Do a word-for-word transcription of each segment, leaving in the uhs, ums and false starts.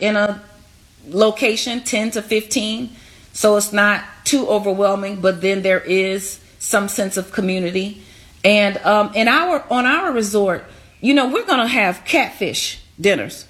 in a location, ten to fifteen. So it's not too overwhelming, but then there is some sense of community. And um, in our on our resort, you know, we're going to have catfish dinners.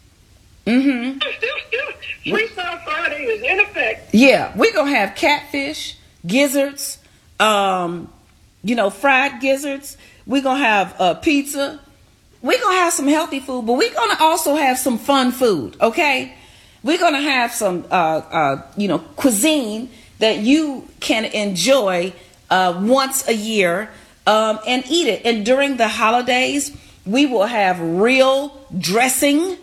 Mm-hmm. Freestyle Friday is in effect. Yeah, we're going to have catfish, gizzards, um, you know, fried gizzards. We're going to have uh, pizza. We're going to have some healthy food, but we're going to also have some fun food, okay? We're going to have some, uh, uh, you know, cuisine that you can enjoy uh, once a year um, and eat it. And during the holidays, we will have real dressing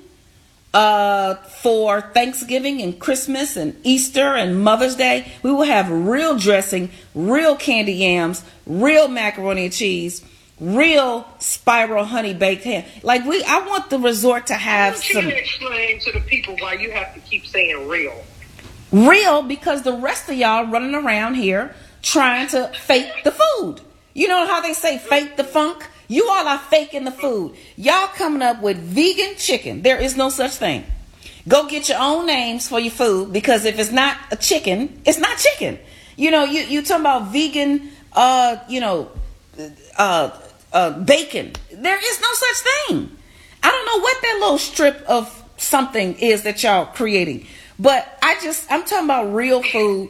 uh, for Thanksgiving and Christmas and Easter and Mother's Day. We will have real dressing, real candy yams, real macaroni and cheese, real spiral honey baked ham. Like we, I want the resort to have I want you some. to explain to the people why you have to keep saying real. Real, because the rest of y'all running around here trying to fake the food. You know how they say fake the funk? You all are faking the food. Y'all coming up with vegan chicken. There is no such thing. Go get your own names for your food, because if it's not a chicken, it's not chicken. You know, you you talking about vegan, uh, you know, uh, uh, bacon. There is no such thing. I don't know what that little strip of something is that y'all creating, but I just I'm talking about real food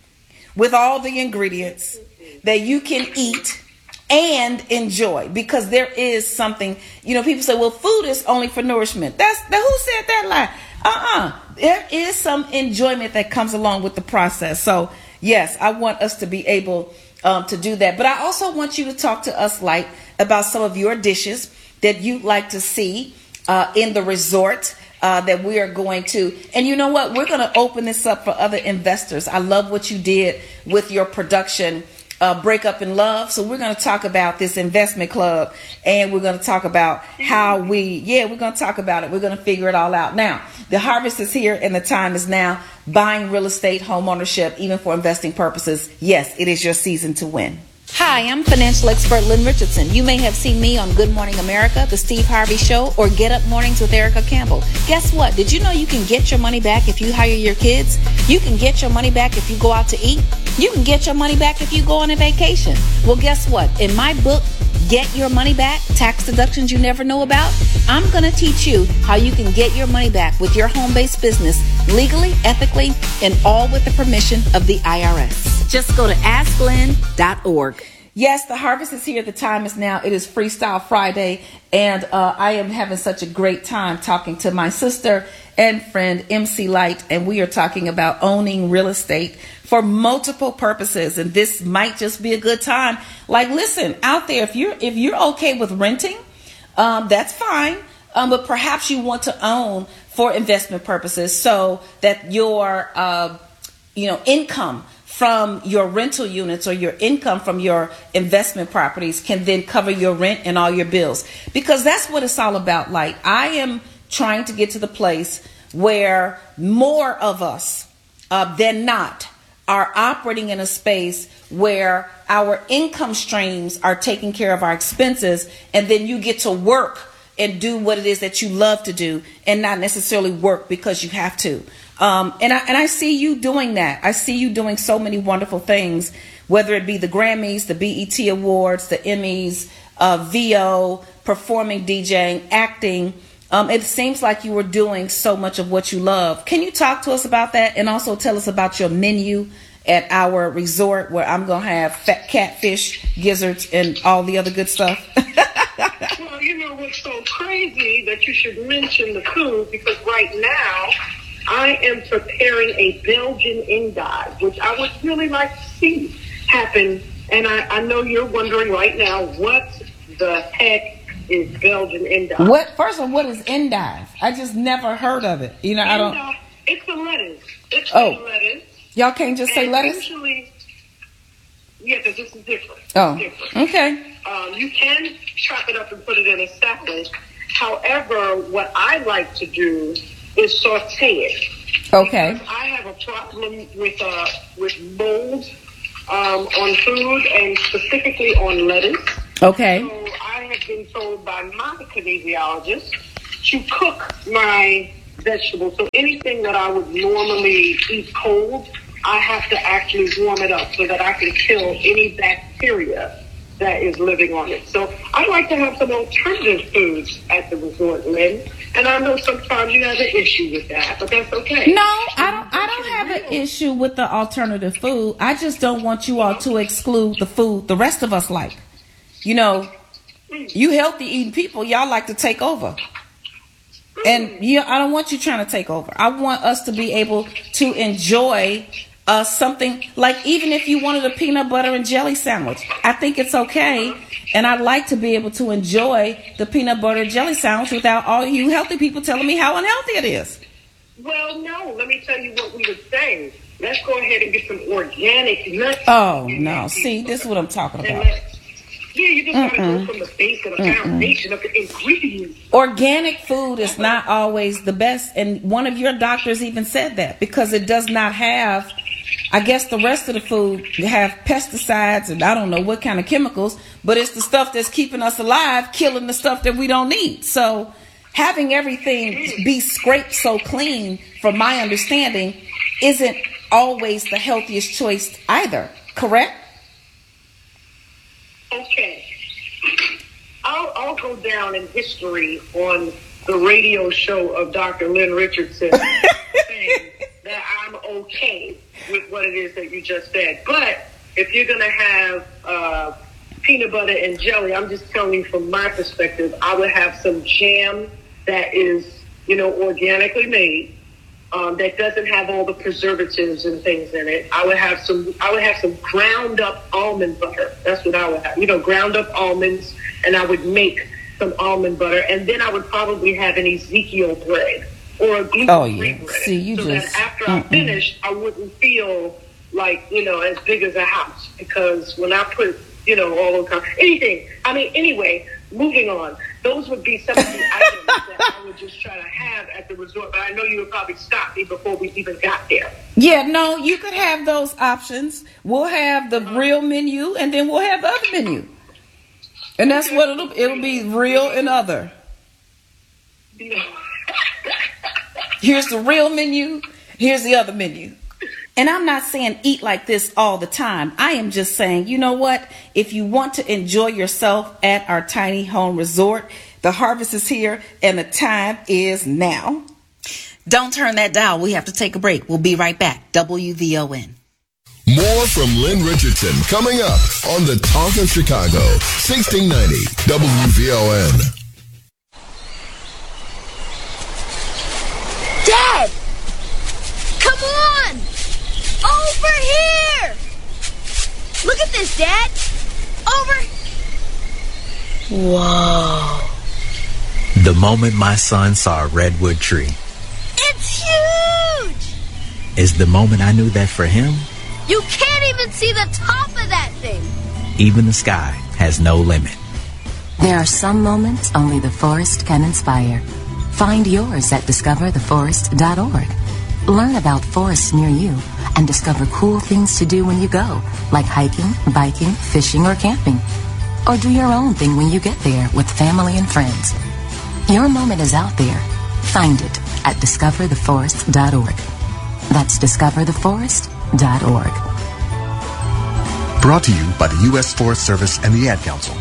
with all the ingredients that you can eat and enjoy, because there is something, you know, people say, well, food is only for nourishment. That's the, who said that lie? Uh-uh. There is some enjoyment that comes along with the process. So yes, I want us to be able um, to do that. But I also want you to talk to us, Light, about some of your dishes that you'd like to see uh, in the resort uh, that we are going to. And you know what? We're going to open this up for other investors. I love what you did with your production, Uh, Break Up in Love. So we're going to talk about this investment club, and we're going to talk about how we, yeah, we're going to talk about it. We're going to figure it all out. Now, the harvest is here and the time is now. Buying real estate, home ownership, even for investing purposes. Yes, it is your season to win. Hi, I'm financial expert Lynn Richardson. You may have seen me on Good Morning America, The Steve Harvey Show, or Get Up Mornings with Erica Campbell. Guess what? Did you know you can get your money back if you hire your kids? You can get your money back if you go out to eat. You can get your money back if you go on a vacation. Well, guess what? In my book, Get Your Money Back, Tax Deductions You Never Know About, I'm going to teach you how you can get your money back with your home-based business legally, ethically, and all with the permission of the I R S. Just go to ask lynn dot org. Yes, the harvest is here. The time is now. It is Freestyle Friday, and uh, I am having such a great time talking to my sister and friend, M C Light, and we are talking about owning real estate for multiple purposes. And this might just be a good time. Like, listen, out there, if you're if you're okay with renting, um, that's fine. Um, but perhaps you want to own for investment purposes, so that your uh, you know income from your rental units or your income from your investment properties can then cover your rent and all your bills. Because that's what it's all about. Like, I am trying to get to the place where more of us uh, than not are operating in a space where our income streams are taking care of our expenses, and then you get to work and do what it is that you love to do, and not necessarily work because you have to. Um, and I and I see you doing that. I see you doing so many wonderful things, whether it be the Grammys, the B E T Awards, the Emmys, uh, V O, performing, DJing, acting. Um, it seems like you were doing so much of what you love. Can you talk to us about that, and also tell us about your menu at our resort, where I'm going to have fat catfish, gizzards, and all the other good stuff? Well, you know what's so crazy that you should mention the food, because right now I am preparing a Belgian endive, which I would really like to see happen. And I, I know you're wondering right now, what the heck is Belgian endive? What? First of all, what is endive? I just never heard of it. You know, I don't. Endive, it's a lettuce. It's Oh. a lettuce. Y'all can't just say And lettuce? Usually, yeah, because this is different. Oh, It's different. okay. Um, you can chop it up and put it in a salad. However, what I like to do is saute it. Okay. Because I have a problem with uh with mold um, on food, and specifically on lettuce. Okay. So I have been told by my kinesiologist to cook my vegetables. So anything that I would normally eat cold, I have to actually warm it up so that I can kill any bacteria that is living on it. So I like to have some alternative foods at the resort, Lynn. And I know sometimes you have an issue with that, but that's okay. No, I don't I don't have an issue with the alternative food. I just don't want you all to exclude the food the rest of us like. You know, you healthy eating people, y'all like to take over. And you, I don't want you trying to take over. I want us to be able to enjoy uh, something like, even if you wanted a peanut butter and jelly sandwich, I think it's okay. And I'd like to be able to enjoy the peanut butter and jelly sandwich without all you healthy people telling me how unhealthy it is. Well, no, let me tell you what we were saying. Let's go ahead and get some organic nuts. Oh, no. See, this is what I'm talking about. Yeah, you just got to go from the base of the Mm-mm. foundation of the ingredients. Organic food is not always the best. And one of your doctors even said that, because it does not have, I guess the rest of the food have pesticides and I don't know what kind of chemicals, but it's the stuff that's keeping us alive, killing the stuff that we don't need. So having everything be scraped so clean, from my understanding, isn't always the healthiest choice either. Correct? Okay. I'll, I'll go down in history on the radio show of Doctor Lynn Richardson saying that I'm okay with what it is that you just said. But if you're going to have uh, peanut butter and jelly, I'm just telling you from my perspective, I would have some jam that is, you know, organically made, um, that doesn't have all the preservatives and things in it. I would have some, I would have some ground up almond butter. That's what I would have, you know, ground up almonds, and I would make some almond butter. And then I would probably have an Ezekiel bread or a gluten-free oh, yeah. bread. See, you so just, that after mm-mm. I finished, I wouldn't feel like, you know, as big as a house. Because when I put, you know, all those kinds, anything, I mean, anyway, moving on. Those would be some of the items that I would just try to have at the resort. But I know you would probably stop me before we even got there. Yeah, no, you could have those options. We'll have the real menu, and then we'll have the other menu. And that's what it'll, it'll be, real and other. Here's the real menu. Here's the other menu. And I'm not saying eat like this all the time. I am just saying, you know what? If you want to enjoy yourself at our tiny home resort, the harvest is here and the time is now. Don't turn that dial. We have to take a break. We'll be right back. W V O N. More from Lynn Richardson coming up on the Talk of Chicago, sixteen ninety W V O N. Dad! Come on! Over here! Look at this, Dad! Over... Whoa. The moment my son saw a redwood tree. It's huge! Is the moment I knew that for him, you can't even see the top of that thing! Even the sky has no limit. There are some moments only the forest can inspire. Find yours at discover the forest dot org. Learn about forests near you and discover cool things to do when you go, like hiking, biking, fishing, or camping. Or do your own thing when you get there with family and friends. Your moment is out there. Find it at discover the forest dot org. That's discover the forest dot org. Brought to you by the U S Forest Service and the Ad Council.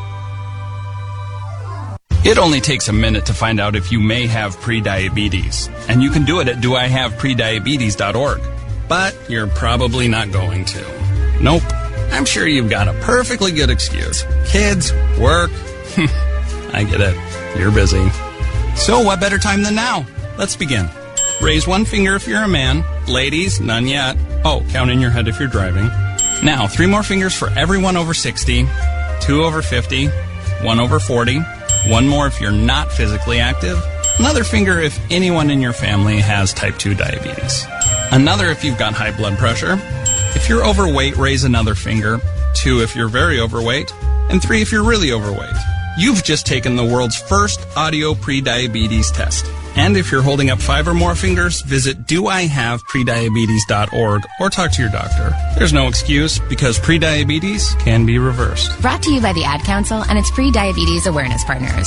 It only takes a minute to find out if you may have prediabetes, and you can do it at do I have prediabetes dot org. But you're probably not going to. Nope. I'm sure you've got a perfectly good excuse. Kids, work. I get it. You're busy. So what better time than now? Let's begin. Raise one finger if you're a man. Ladies, none yet. Oh, count in your head if you're driving. Now, three more fingers for everyone over sixty, two over fifty, one over forty, one more if you're not physically active, another finger if anyone in your family has type two diabetes, another if you've got high blood pressure. If you're overweight, raise another finger, two if you're very overweight, and three if you're really overweight. You've just taken the world's first audio prediabetes test. And if you're holding up five or more fingers, visit do I have prediabetes dot org or talk to your doctor. There's no excuse, because prediabetes can be reversed. Brought to you by the Ad Council and its pre-diabetes awareness partners.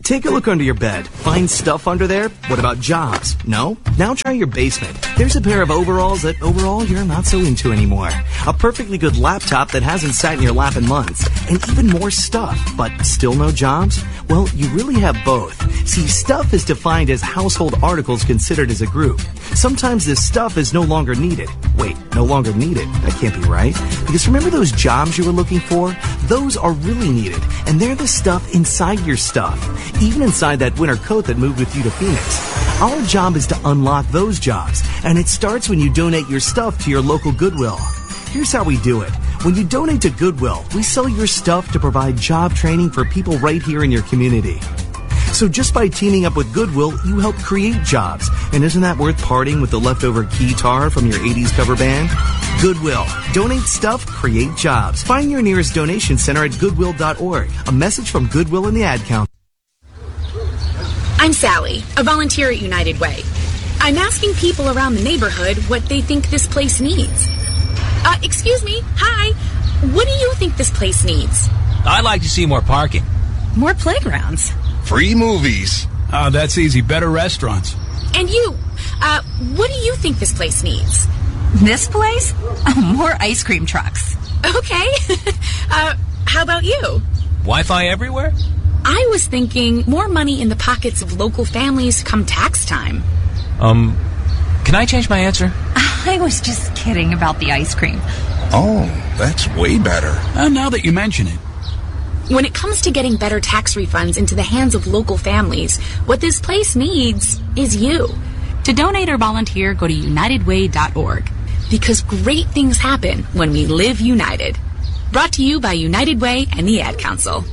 Take a look under your bed. Find stuff under there? What about jobs? No? Now try your basement. There's a pair of overalls that overall you're not so into anymore. A perfectly good laptop that hasn't sat in your lap in months. And even more stuff, but still no jobs? Well, you really have both. See, stuff is defined as household articles considered as a group. Sometimes this stuff is no longer needed. Wait, no longer needed? That can't be right. Because remember those jobs you were looking for? Those are really needed. And they're the stuff inside your stuff. Even inside that winter coat that moved with you to Phoenix. Our job is to unlock those jobs, and it starts when you donate your stuff to your local Goodwill. Here's how we do it. When you donate to Goodwill, we sell your stuff to provide job training for people right here in your community. So just by teaming up with Goodwill, you help create jobs. And isn't that worth parting with the leftover keytar from your eighties cover band? Goodwill. Donate stuff, create jobs. Find your nearest donation center at goodwill dot org. A message from Goodwill and the Ad Council. I'm Sally, a volunteer at United Way. I'm asking people around the neighborhood what they think this place needs. Uh, excuse me, hi. What do you think this place needs? I'd like to see more parking. More playgrounds. Free movies. Oh, that's easy. Better restaurants. And you, uh, what do you think this place needs? This place? Oh, more ice cream trucks. Okay. uh, how about you? Wi-Fi everywhere? I was thinking more money in the pockets of local families come tax time. Um, can I change my answer? I was just kidding about the ice cream. Oh, that's way better. Uh, now that you mention it. When it comes to getting better tax refunds into the hands of local families, what this place needs is you. To donate or volunteer, go to united way dot org. Because great things happen when we live united. Brought to you by United Way and the Ad Council.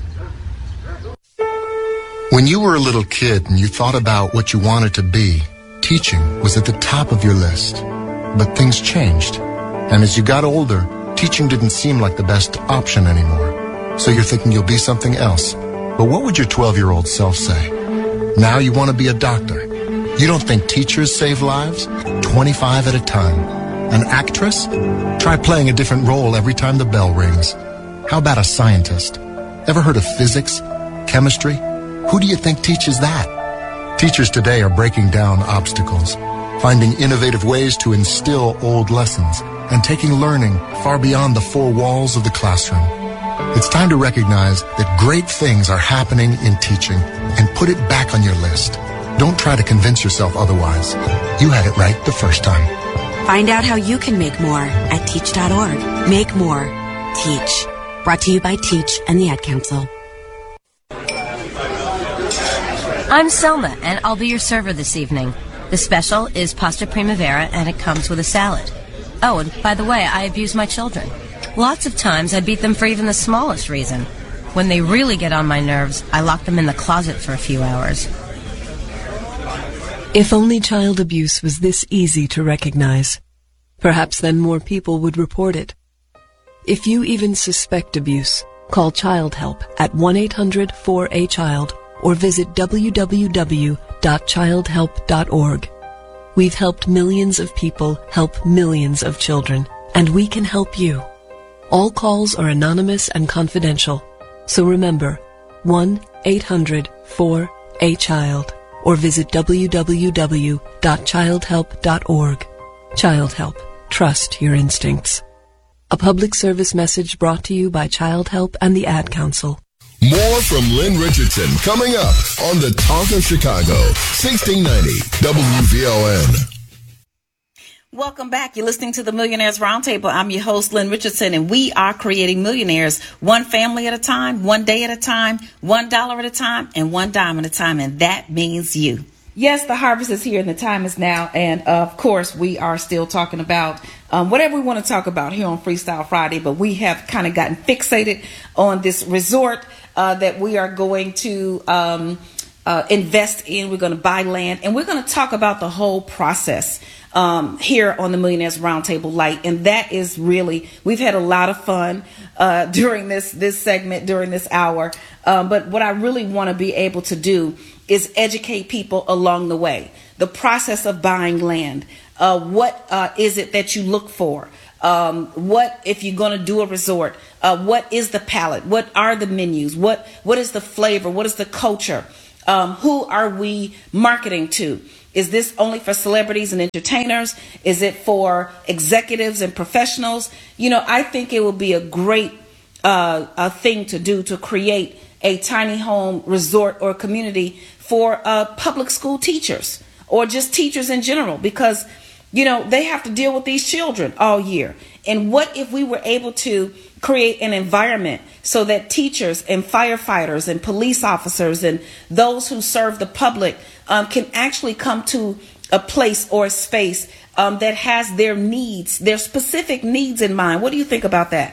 When you were a little kid and you thought about what you wanted to be, teaching was at the top of your list. But things changed. And as you got older, teaching didn't seem like the best option anymore. So you're thinking you'll be something else. But what would your twelve-year-old self say? Now you want to be a doctor. You don't think teachers save lives? twenty-five at a time. An actress? Try playing a different role every time the bell rings. How about a scientist? Ever heard of physics? Chemistry? Who do you think teaches that? Teachers today are breaking down obstacles, finding innovative ways to instill old lessons, and taking learning far beyond the four walls of the classroom. It's time to recognize that great things are happening in teaching and put it back on your list. Don't try to convince yourself otherwise. You had it right the first time. Find out how you can make more at teach dot org. Make more. Teach. Brought to you by Teach and the Ad Council. I'm Selma, and I'll be your server this evening. The special is pasta primavera, and it comes with a salad. Oh, and by the way, I abuse my children. Lots of times I beat them for even the smallest reason. When they really get on my nerves, I lock them in the closet for a few hours. If only child abuse was this easy to recognize, perhaps then more people would report it. If you even suspect abuse, call Child Help at one eight hundred four A child or visit w w w dot child help dot org. We've helped millions of people help millions of children, and we can help you. All calls are anonymous and confidential, so remember, one eight hundred four A child or visit w w w dot child help dot org. Child Help. Trust your instincts. A public service message brought to you by Child Help and the Ad Council. More from Lynn Richardson coming up on the Talk of Chicago, sixteen ninety W V O N. Welcome back. You're listening to the Millionaires Roundtable. I'm your host, Lynn Richardson, and we are creating millionaires one family at a time, one day at a time, one dollar at a time, and one dime at a time, and that means you. Yes, the harvest is here and the time is now, and of course, we are still talking about um, whatever we want to talk about here on Freestyle Friday, but we have kind of gotten fixated on this resort uh, that we are going to um, uh, invest in. We're going to buy land, and we're going to talk about the whole process um, here on the Millionaires Roundtable Light. And that is really, we've had a lot of fun uh, during this, this segment, during this hour. Um, but what I really want to be able to do is educate people along the way. The process of buying land. Uh, what uh, is it that you look for? Um, what, if you're going to do a resort, uh, what is the palette? What are the menus? What, what is the flavor? What is the culture? Um, who are we marketing to? Is this only for celebrities and entertainers? Is it for executives and professionals? You know, I think it would be a great uh, a thing to do to create a tiny home resort or community for uh, public school teachers or just teachers in general, because, you know, they have to deal with these children all year. And what if we were able to create an environment so that teachers and firefighters and police officers and those who serve the public um, can actually come to a place or a space um, that has their needs, their specific needs in mind? What do you think about that?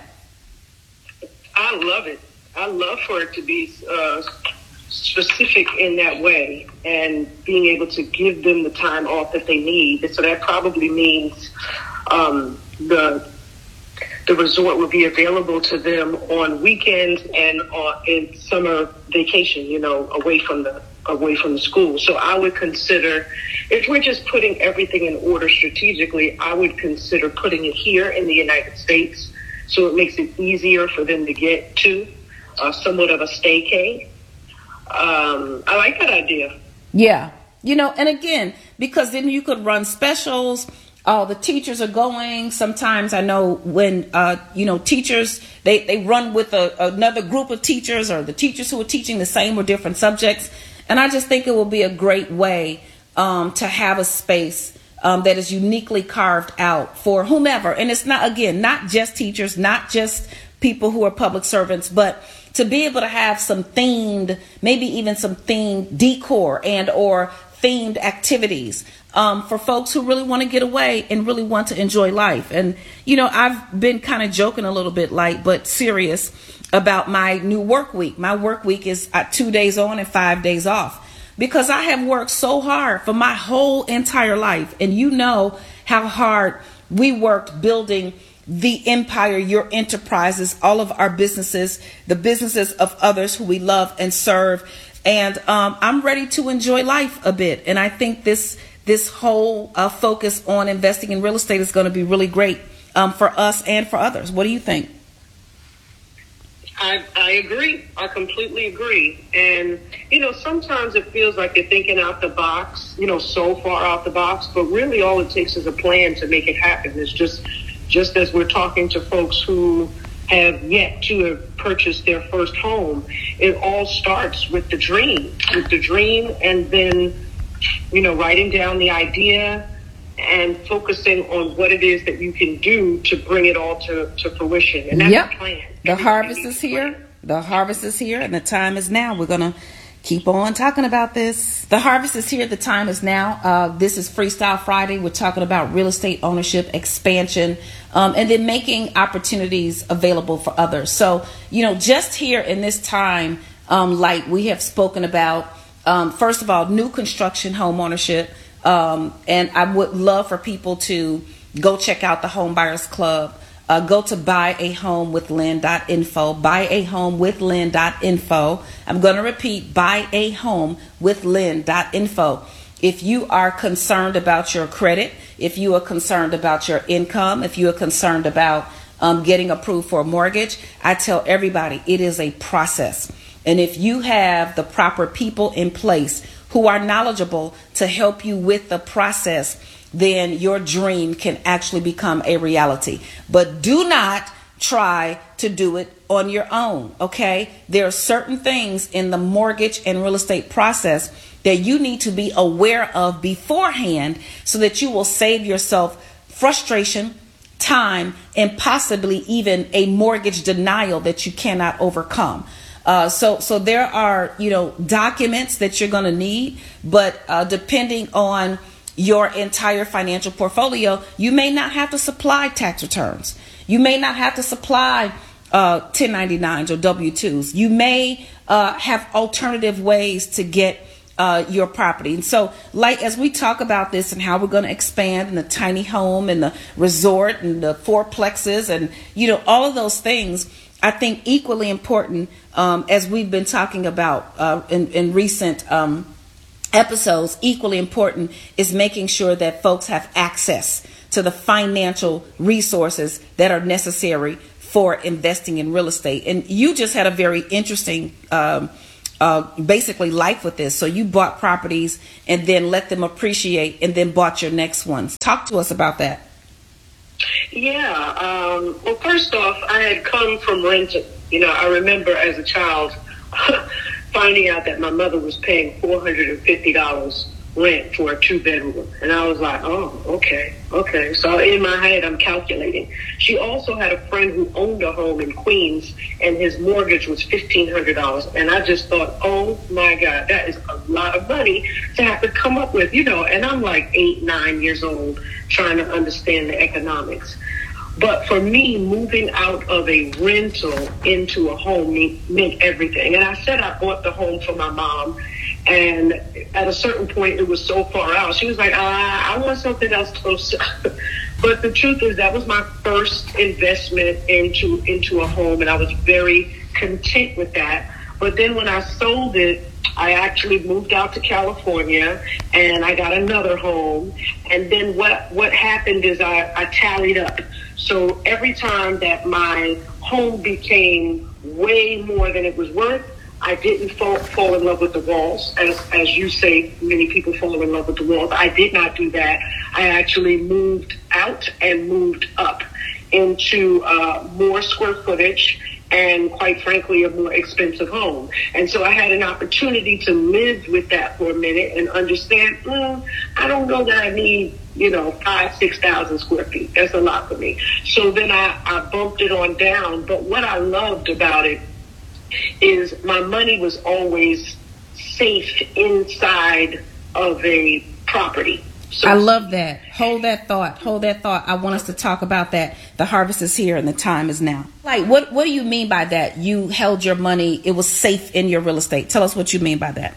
I love it. I love for it to be uh, specific in that way and being able to give them the time off that they need. So that probably means um, the the resort will be available to them on weekends and on in summer vacation, you know, away from the away from the school. So I would consider, if we're just putting everything in order strategically, I would consider putting it here in the United States, so it makes it easier for them to get to, uh, somewhat of a staycay. Um, I like that idea. Yeah. You know, and again, because then you could run specials. Oh, the teachers are going. Sometimes I know when, uh, you know, teachers, they, they run with a, another group of teachers, or the teachers who are teaching the same or different subjects. And I just think it will be a great way um, to have a space um, that is uniquely carved out for whomever. And it's not, again, not just teachers, not just people who are public servants, but to be able to have some themed, maybe even some themed decor and or themed activities um, for folks who really want to get away and really want to enjoy life. And, you know, I've been kind of joking a little bit light, but serious about my new work week. My work week is uh, two days on and five days off, because I have worked so hard for my whole entire life. And you know how hard we worked building the empire, your enterprises, all of our businesses, the businesses of others who we love and serve. And um, I'm ready to enjoy life a bit. And I think this this whole uh, focus on investing in real estate is going to be really great um, for us and for others. What do you think? I, I agree. I completely agree. And, you know, sometimes it feels like you're thinking out the box, you know, so far out the box. But really all it takes is a plan to make it happen. It's just, just as we're talking to folks who have yet to have purchased their first home, it all starts with the dream, with the dream, and then, you know, writing down the idea and focusing on what it is that you can do to bring it all to, to fruition. And that's yep. the plan. The Everybody harvest needs is a here. plan. The harvest is here, and the time is now. We're going to keep on talking about this. The harvest is here. The time is now. Uh, this is Freestyle Friday. We're talking about real estate ownership, expansion, um, and then making opportunities available for others. So, you know, just here in this time, um, like we have spoken about, um, first of all, new construction home ownership. Um, and I would love for people to go check out the Home Buyers Club. Uh, go to buy a home with lynn dot info, buy a home with lynn dot info. I'm going to repeat, buy a home with lynn dot info. If you are concerned about your credit, if you are concerned about your income, if you are concerned about um, getting approved for a mortgage, I tell everybody it is a process. And if you have the proper people in place who are knowledgeable to help you with the process, then your dream can actually become a reality. But do not try to do it on your own, okay? There are certain things in the mortgage and real estate process that you need to be aware of beforehand so that you will save yourself frustration, time, and possibly even a mortgage denial that you cannot overcome. Uh, so, so there are, you know, documents that you're going to need, but uh, depending on your entire financial portfolio, you may not have to supply tax returns. You may not have to supply uh, ten ninety-nines or W two's. You may uh, have alternative ways to get uh, your property. And so, like, as we talk about this and how we're going to expand in the tiny home and the resort and the fourplexes and, you know, all of those things, I think equally important, um, as we've been talking about uh, in, in recent um, episodes, equally important is making sure that folks have access to the financial resources that are necessary for investing in real estate. And you just had a very interesting um, uh, basically life with this. So you bought properties and then let them appreciate and then bought your next ones. Talk to us about that. Yeah. Um, well, first off, I had come from renting. You know, I remember as a child finding out that my mother was paying four hundred fifty dollars rent for a two-bedroom. And I was like, oh, okay, okay. So in my head, I'm calculating. She also had a friend who owned a home in Queens, and his mortgage was fifteen hundred dollars. And I just thought, oh, my God, that is a lot of money to have to come up with, you know. And I'm like eight, nine years old trying to understand the economics. But for me, moving out of a rental into a home meant everything. And I said I bought the home for my mom. And at a certain point, it was so far out. She was like, ah, I want something else closer. But the truth is that was my first investment into into a home. And I was very content with that. But then when I sold it, I actually moved out to California and I got another home. And then what, what happened is I, I tallied up. So every time that my home became way more than it was worth, I didn't fall, fall in love with the walls. As, as you say, many people fall in love with the walls. I did not do that. I actually moved out and moved up into uh, more square footage and, quite frankly, a more expensive home. And so I had an opportunity to live with that for a minute and understand, well, I don't know that I need, you know, five, six thousand square feet. That's a lot for me. So then I, I bumped it on down. But what I loved about it is my money was always safe inside of a property. So I love that. Hold that thought. Hold that thought. I want us to talk about that. The harvest is here and the time is now. Like, what, what do you mean by that? You held your money. It was safe in your real estate. Tell us what you mean by that.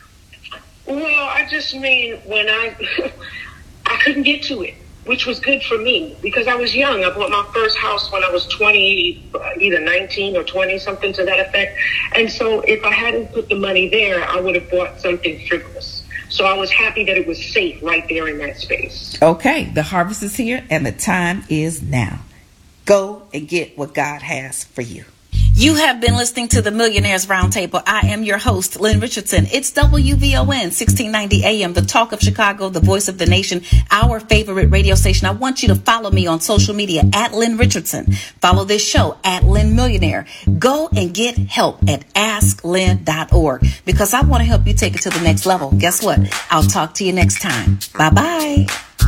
Well, I just mean when I, I couldn't get to it, which was good for me because I was young. I bought my first house when I was twenty, either nineteen or twenty, something to that effect. And so if I hadn't put the money there, I would have bought something frivolous. So I was happy that it was safe right there in that space. Okay, the harvest is here and the time is now. Go and get what God has for you. You have been listening to the Millionaires Roundtable. I am your host, Lynn Richardson. It's W V O N, sixteen ninety A M, the talk of Chicago, the voice of the nation, our favorite radio station. I want you to follow me on social media at Lynn Richardson. Follow this show at Lynn Millionaire. Go and get help at ask lynn dot org because I want to help you take it to the next level. Guess what? I'll talk to you next time. Bye-bye.